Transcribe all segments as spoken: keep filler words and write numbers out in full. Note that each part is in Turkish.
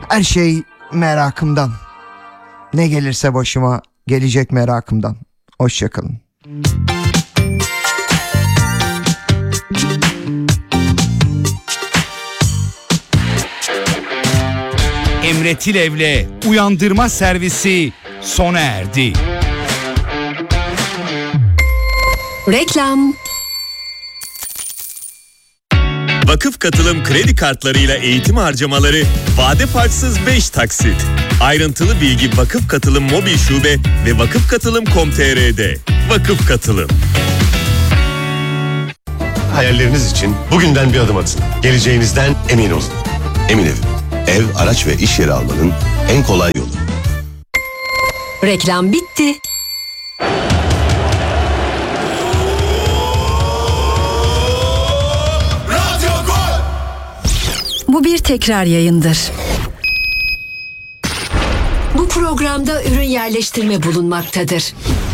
Her şey merakımdan. Ne gelirse başıma gelecek merakımdan. Hoşçakalın. Emre Tilev'le Uyandırma Servisi sona erdi. Reklam. Vakıf Katılım kredi kartlarıyla eğitim harcamaları vade farksız beş taksit. Ayrıntılı bilgi Vakıf Katılım mobil şube ve vakıf katılım nokta com nokta tr'de. Vakıf Katılım. Hayalleriniz için bugünden bir adım atın. Geleceğinizden emin olun. Emin Ev. Ev, araç ve iş yeri almanın en kolay yolu. Reklam bitti. Bu bir tekrar yayındır. Bu programda ürün yerleştirme bulunmaktadır.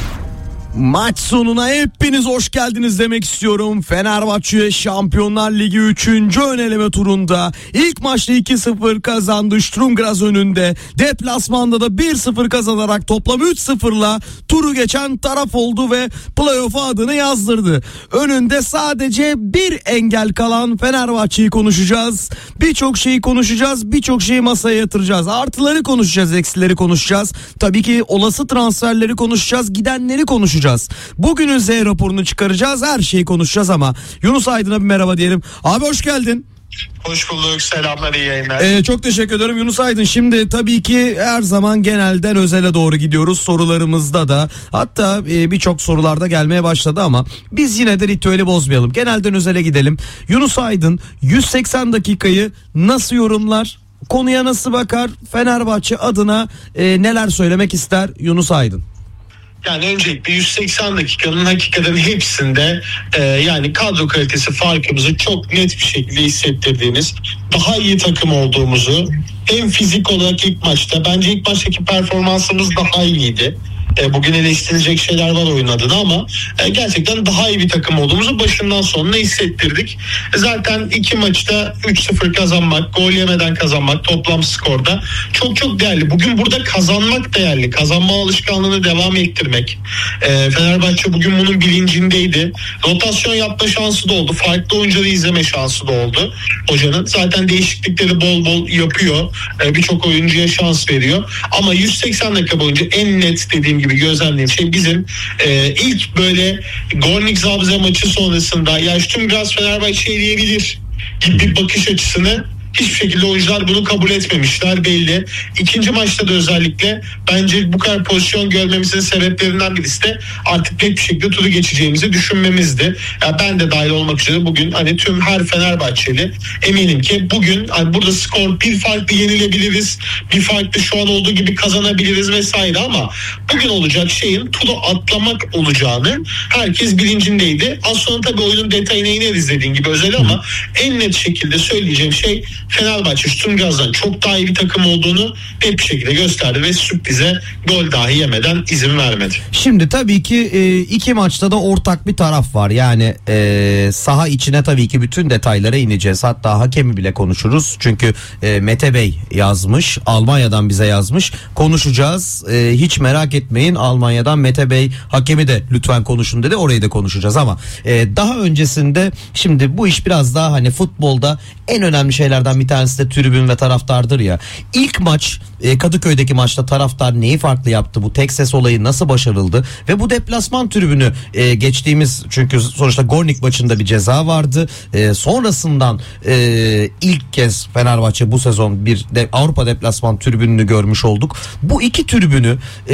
Maç sonuna hepiniz hoş geldiniz demek istiyorum. Fenerbahçe Şampiyonlar Ligi üçüncü ön eleme turunda ilk maçta iki sıfır kazandı. Sturm Graz önünde. Deplasmanda da bir sıfır kazanarak toplam üç sıfırla turu geçen taraf oldu ve playoff'a adını yazdırdı. Önünde sadece bir engel kalan Fenerbahçe'yi konuşacağız. Birçok şeyi konuşacağız. Birçok şeyi masaya yatıracağız. Artıları konuşacağız, eksileri konuşacağız. Tabii ki olası transferleri konuşacağız. Gidenleri konuşacağız. Bugünün Z raporunu çıkaracağız. Her şeyi konuşacağız ama Yunus Aydın'a bir merhaba diyelim. Abi hoş geldin. Hoş bulduk. Selamlar, iyi yayınlar. Ee, çok teşekkür ederim Yunus Aydın. Şimdi tabii ki her zaman genelden özele doğru gidiyoruz. Sorularımızda da hatta e, birçok sorularda gelmeye başladı ama biz yine de ritüeli bozmayalım. Genelden özele gidelim. Yunus Aydın yüz seksen dakikayı nasıl yorumlar? Konuya nasıl bakar? Fenerbahçe adına e, neler söylemek ister Yunus Aydın? Yani öncelikle yüz seksen dakikanın hakikaten hepsinde e, yani kadro kalitesi farkımızı çok net bir şekilde hissettirdiğimiz, daha iyi takım olduğumuzu, hem fizik olarak ilk maçta bence ilk maçtaki performansımız daha iyiydi. E, bugün eleştirilecek şeyler var oyun adına ama e, gerçekten daha iyi bir takım olduğumuzu başından sonuna hissettirdik. E, zaten iki maçta üç sıfır kazanmak, gol yemeden kazanmak toplam skorda çok çok değerli. Bugün burada kazanmak değerli. Kazanma alışkanlığını devam ettirmek. E, Fenerbahçe bugün bunun bilincindeydi. Rotasyon yapma şansı da oldu. Farklı oyuncuları izleme şansı da oldu hocanın. Zaten değişiklikleri bol bol yapıyor. E, birçok oyuncuya şans veriyor. Ama yüz seksen dakika boyunca en net dediğim gibi gözlemlediğim şey bizim e, ilk böyle Gornik Zabrze maçı sonrasında ya Sturm Graz Fenerbahçe'yi diyebilir gibi bir bakış açısını hiçbir şekilde oyuncular bunu kabul etmemişler belli. İkinci maçta da özellikle bence bu kadar pozisyon görmemizin sebeplerinden birisi de artık net bir şekilde turu geçeceğimizi düşünmemizdi. Yani ben de dahil olmak üzere bugün hani tüm her Fenerbahçeli eminim ki bugün hani burada skor bir farklı yenilebiliriz, bir farklı şu an olduğu gibi kazanabiliriz vesaire ama bugün olacak şeyin turu atlamak olacağını herkes bilincindeydi. Az sonra tabii oyunun detayına ineriz dediğin gibi özel ama en net şekilde söyleyeceğim şey Fenerbahçe Sturm Graz'dan çok daha iyi bir takım olduğunu net bir şekilde gösterdi ve sürprize gol dahi yemeden izin vermedi. Şimdi tabii ki e, iki maçta da ortak bir taraf var. Yani e, saha içine tabii ki bütün detaylara ineceğiz. Hatta hakemi bile konuşuruz. Çünkü e, Mete Bey yazmış. Almanya'dan bize yazmış. Konuşacağız. E, hiç merak etmeyin. Almanya'dan Mete Bey hakemi de lütfen konuşun dedi. Orayı da konuşacağız ama e, daha öncesinde şimdi bu iş biraz daha hani futbolda en önemli şeylerden bir tanesi de tribün ve taraftardır ya. İlk maç e, Kadıköy'deki maçta taraftar neyi farklı yaptı? Bu tek ses olayı nasıl başarıldı? Ve bu deplasman tribünü e, geçtiğimiz çünkü sonuçta Gornik maçında bir ceza vardı. E, sonrasından e, ilk kez Fenerbahçe bu sezon bir de Avrupa deplasman tribününü görmüş olduk. Bu iki tribünü e,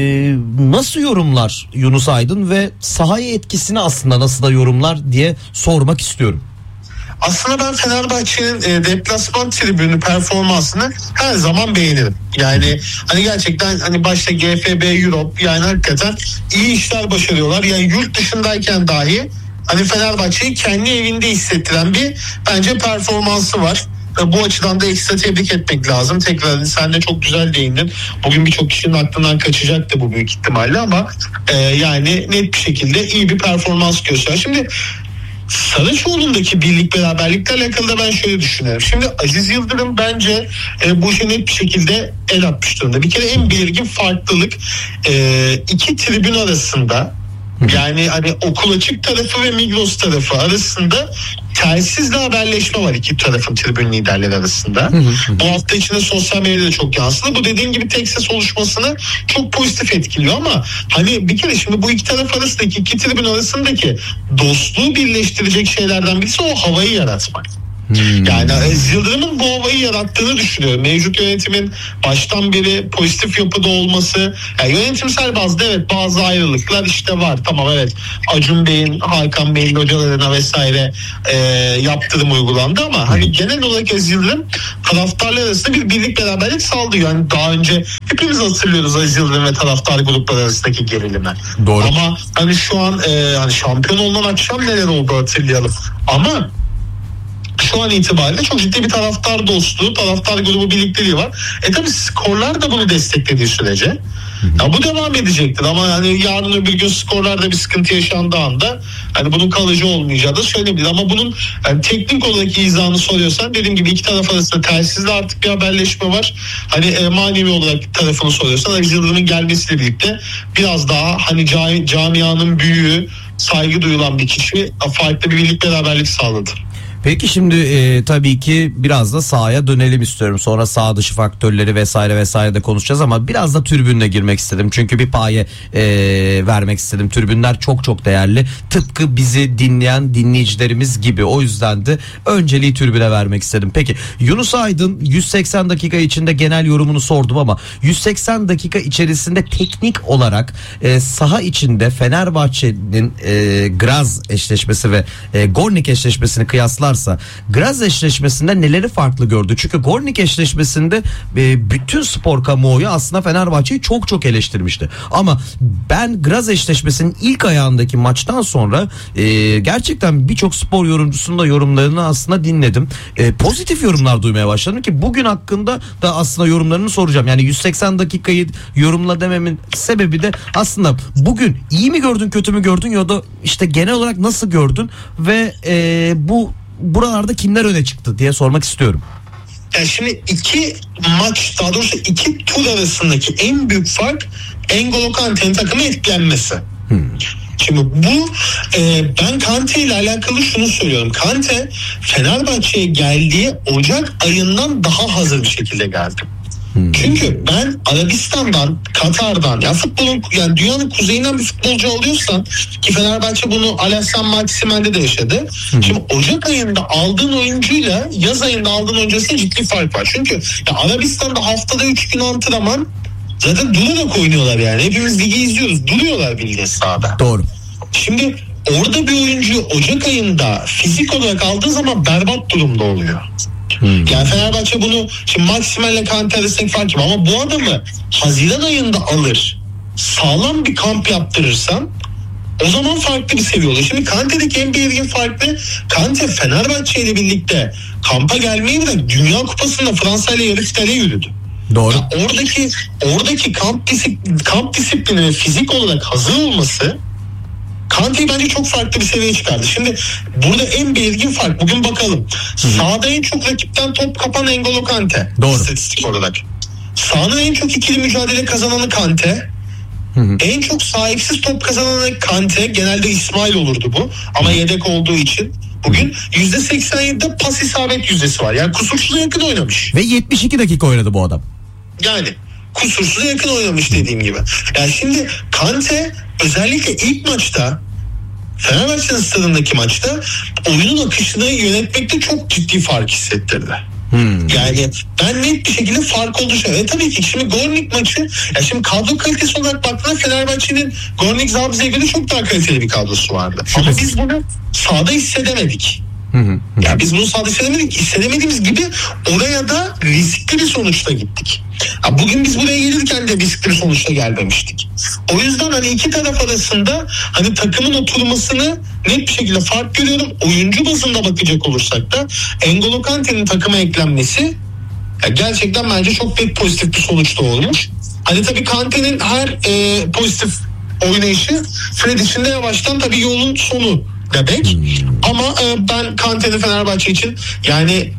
nasıl yorumlar Yunus Aydın ve sahaya etkisini aslında nasıl da yorumlar diye sormak istiyorum. Aslında ben Fenerbahçe'nin e, deplasman tribünü performansını her zaman beğenirim. Yani hani gerçekten hani başta G F B Europe yani hakikaten iyi işler başarıyorlar. Yani yurt dışındayken dahi hani Fenerbahçe'yi kendi evinde hissettiren bir bence performansı var. Bu açıdan da ekstra tebrik etmek lazım. Tekrar sen de çok güzel değindin. Bugün birçok kişinin aklından kaçacaktı bu büyük ihtimalle ama e, yani net bir şekilde iyi bir performans gösteriyor. Şimdi Saraçoğlu'ndaki birlik beraberlikle alakalı da ben şöyle düşünüyorum. Şimdi Aziz Yıldırım bence e, bu işe net bir şekilde el atmış durumda. Bir kere en belirgin farklılık e, iki tribün arasında, yani hani Okul Açık tarafı ve Migros tarafı arasında telsizle haberleşme var iki tarafın tribün liderleri arasında. Bu hafta içinde sosyal medyada çok yansıdı. Bu dediğim gibi tek ses oluşmasını çok pozitif etkiliyor ama hani bir kere şimdi bu iki taraf arasındaki iki tribün arasındaki dostluğu birleştirecek şeylerden birisi o havayı yaratmak. Hmm. Yani Aziz Yıldırım'ın bu havayı yarattığını düşünüyorum. Mevcut yönetimin baştan beri pozitif yapıda olması. Yani yönetimsel bazda evet bazı ayrılıklar işte var. Tamam evet Acun Bey'in, Hakan Bey'in hocalarına vesaire e, yaptırım uygulandı ama hmm. hani genel olarak Aziz Yıldırım taraftarlar arasında bir birlik beraberlik sağladı. Yani daha önce hepimiz hatırlıyoruz Aziz Yıldırım ve taraftar grupları arasındaki gerilimi. Doğru. Ama hani şu an e, hani şampiyon olunan akşam neler oldu hatırlayalım. Ama şu an itibariyle çok ciddi bir taraftar dostluğu, taraftar grubu birlikteliği var. E tabi skorlar da bunu desteklediği sürece ya bu devam edecektir ama yani yarın öbür gün skorlarda bir sıkıntı yaşandığı anda hani bunun kalıcı olmayacağı da söyleyebilir. Ama bunun yani teknik olarak izahını soruyorsan dediğim gibi iki taraf arasında telsizle artık bir haberleşme var. Hani e, manevi olarak tarafını soruyorsan Aziz Yıldırım'ın gelmesiyle birlikte biraz daha hani cami, camianın büyüğü, saygı duyulan bir kişi farklı bir birlik beraberlik sağladı. Peki şimdi e, tabii ki biraz da sahaya dönelim istiyorum. Sonra sağ dışı faktörleri vesaire vesaire de konuşacağız ama biraz da tribünle girmek istedim. Çünkü bir paye e, vermek istedim. Tribünler çok çok değerli. Tıpkı bizi dinleyen dinleyicilerimiz gibi. O yüzden de önceliği tribüne vermek istedim. Peki Yunus Aydın yüz seksen dakika içinde genel yorumunu sordum ama yüz seksen dakika içerisinde teknik olarak e, saha içinde Fenerbahçe'nin e, Graz eşleşmesi ve e, Gornik eşleşmesini kıyaslar Graz eşleşmesinde neleri farklı gördü? Çünkü Gornik eşleşmesinde e, bütün spor kamuoyu aslında Fenerbahçe'yi çok çok eleştirmişti. Ama ben Graz eşleşmesinin ilk ayağındaki maçtan sonra e, gerçekten birçok spor yorumcusunun da yorumlarını aslında dinledim. E, pozitif yorumlar duymaya başladım ki bugün hakkında da aslında yorumlarını soracağım. Yani yüz seksen dakikayı yorumla dememin sebebi de aslında bugün iyi mi gördün, kötü mü gördün ya da işte genel olarak nasıl gördün ve e, bu buralarda kimler öne çıktı diye sormak istiyorum. Yani şimdi iki maç, daha doğrusu iki tur arasındaki en büyük fark N'Golo Kante'nin takımı etkilenmesi. Hmm. Şimdi bu e, ben Kante ile alakalı şunu söylüyorum. Kante Fenerbahçe'ye geldiği Ocak ayından daha hazır bir şekilde geldi. Çünkü ben Arabistan'dan, Katar'dan ya futbolun yani dünyanın kuzeyinden bir futbolcu alıyorsan ki Fenerbahçe bunu Alassane Maximen'de de yaşadı. Hı. Şimdi Ocak ayında aldığın oyuncuyla yaz ayında aldığın oyuncusuyla ciddi fark var. Çünkü ya Arabistan'da haftada üç gün antrenman zaten durarak oynuyorlar yani. Hepimiz ligi izliyoruz. Duruyorlar bildiğin sahada. Doğru. Şimdi orada bir oyuncu Ocak ayında fizik olarak aldığı zaman berbat durumda oluyor. Hmm. Yani Fenerbahçe bunu şimdi Maximen'le Kante arasındaki fark gibi ama bu adamı Haziran ayında alır sağlam bir kamp yaptırırsan o zaman farklı bir seviye olur. Şimdi Kante'deki en belirgin farklı Kante Fenerbahçe ile birlikte kampa gelmeyi bırak Dünya Kupası'nda Fransa ile yarı finale yürüdü. Doğru. Ya oradaki oradaki kamp, disiplini, kamp disiplini ve fizik olarak hazır olması Kante'yi bence çok farklı bir seviyeye çıkardı. Şimdi burada en belirgin fark bugün bakalım. Hı-hı. Sahada en çok rakipten top kapan N'Golo Kante. Doğru. İstatistik olarak. Sahanın en çok ikili mücadele kazananı Kante. Hı-hı. En çok sahipsiz top kazananı Kante. Genelde İsmail olurdu bu. Ama Hı-hı. yedek olduğu için bugün yüzde seksen yedide pas isabet yüzdesi var. Yani kusursuza yakın oynamış. Ve yetmiş iki dakika oynadı bu adam. Yani kusursuza yakın oynamış dediğim gibi. Yani şimdi Kante özellikle ilk maçta Fenerbahçe'nin stadındaki maçta oyunun akışını yönetmekte çok ciddi fark hissettirdi. Hmm. Yani ben net bir şekilde fark olduğu şey. E tabii ki şimdi Gornik maçı ya şimdi kadro kalitesi olarak baktığında Fenerbahçe'nin Gornik Zabze'ye göre çok daha kaliteli bir kadrosu vardı. Şu Ama biz bunu sahada hissedemedik. Hı hı. Ya biz bunu sahada hissedemedik. Hissedemediğimiz gibi oraya da riskli bir sonuçla gittik. Ya bugün biz buraya gelirken de riskli bir sonuçla gelmemiştik. O yüzden hani iki taraf arasında hani takımın oturmasını net bir şekilde fark görüyorum. Oyuncu bazında bakacak olursak da N'Golo Kante'nin takıma eklenmesi ya gerçekten bence çok net pozitif bir sonuçta olmuş. Hani tabii Kante'nin her e, pozitif oynayışı Fred için de yavaştan tabii yolun sonu demek. Ama e, ben Kante'de Fenerbahçe için yani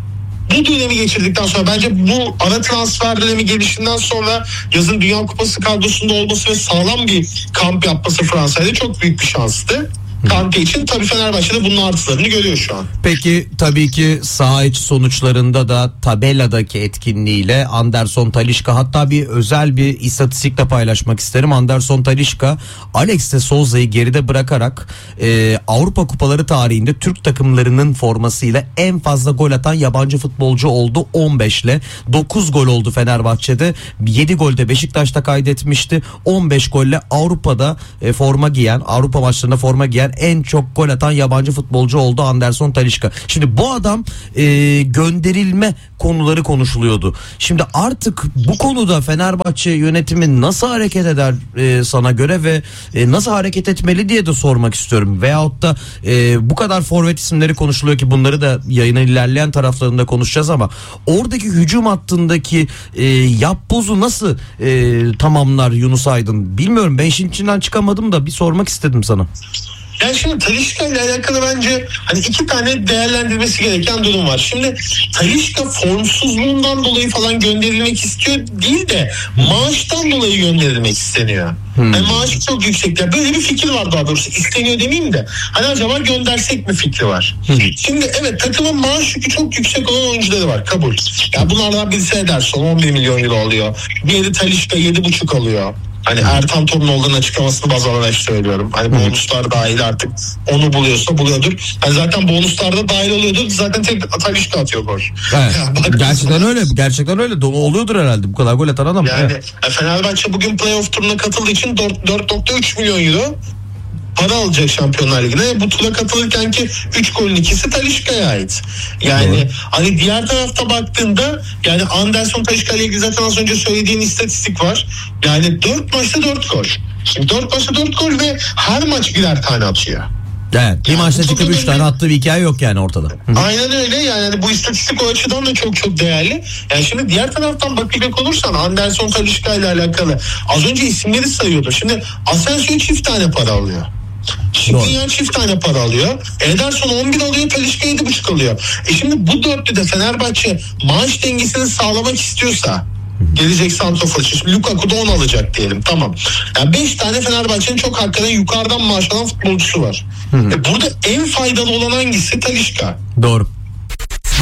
bu dönemi geçirdikten sonra bence bu ara transfer dönemi gelişinden sonra yazın Dünya Kupası kadrosunda olması ve sağlam bir kamp yapması Fransa'da çok büyük bir şanstı. Kante için tabii Fenerbahçe'de bunun artılarını görüyor şu an. Peki tabii ki saha içi sonuçlarında da tabeladaki etkinliğiyle Anderson Talisca, hatta bir özel bir istatistikle paylaşmak isterim. Anderson Talisca Alex de Souza'yı geride bırakarak e, Avrupa Kupaları tarihinde Türk takımlarının formasıyla en fazla gol atan yabancı futbolcu oldu on beşle. dokuz gol oldu Fenerbahçe'de, yedi golde Beşiktaş'ta kaydetmişti. on beş golle Avrupa'da e, forma giyen, Avrupa maçlarında forma giyen en çok gol atan yabancı futbolcu oldu Anderson Talisca. Şimdi bu adam e, gönderilme konuları konuşuluyordu. Şimdi artık bu konuda Fenerbahçe yönetimi nasıl hareket eder e, sana göre ve e, nasıl hareket etmeli diye de sormak istiyorum. Veyahut da e, bu kadar forvet isimleri konuşuluyor ki bunları da yayının ilerleyen taraflarında konuşacağız ama oradaki hücum hattındaki e, yapbozu nasıl e, tamamlar Yunus Aydın? Bilmiyorum, ben işin içinden çıkamadım da bir sormak istedim sana. Yani şimdi Talisca ile alakalı bence hani iki tane değerlendirmesi gereken durum var. Şimdi Talisca formsuzluğundan dolayı falan gönderilmek istiyor değil de maaştan dolayı gönderilmek isteniyor. Hmm. Yani maaşı çok yüksek. Ya böyle bir fikir var daha doğrusu. İsteniyor demeyeyim de. Hani acaba göndersek mi fikri var. Hmm. Şimdi evet, takımın maaş yükü çok yüksek olan oyuncuları var. Kabul. Ya bunlardan birisi Ederson on bir milyon euro alıyor. Diğeri Talisca yedi buçuk alıyor. Hani Ertan Torunoğlu'nun açıklamasını baz alarak söylüyorum. Hani bonuslar dahil artık onu buluyorsa buluyordur. Yani zaten bonuslarda dahil oluyordur. Zaten tek Talisca atıyor gol. Evet. Gerçekten öyle. Gerçekten öyle. Dolu oluyordur herhalde bu kadar gol atan adam. Yani evet. Fenerbahçe bugün playoff turuna katıldığı için dört nokta üç milyon euro para alacak Şampiyonlar Ligi'ne. Bu tura katılırken ki üç golün ikisi Talisca'ya ait. Yani doğru. Hani diğer tarafta baktığında yani Anderson Talisca ile ilgili zaten az önce söylediğin istatistik var. Yani dört maçta dört gol. Şimdi dört maçta dört gol ve her maç birer tane atıyor. Evet, bir yani maçta çıkıp üç tane attığı bir hikaye yok yani ortada. Aynen öyle yani hani bu istatistik o açıdan da çok çok değerli. Yani şimdi diğer taraftan bakacak olursan Anderson Talisca ile alakalı az önce isimleri sayıyordu. Şimdi Asensio çift tane para alıyor. Şikrinyar çift tane para alıyor. Ederson on bir alıyor, Talisca yedi buçuk alıyor. E şimdi bu dörtlüde Fenerbahçe maaş dengesini sağlamak istiyorsa gelecek santrafor için. Şimdi Lukaku da on alacak diyelim. Tamam. Yani beş tane Fenerbahçe'nin çok hakikaten yukarıdan maaş alan futbolcusu var. E burada en faydalı olan hangisi? Talisca. Doğru.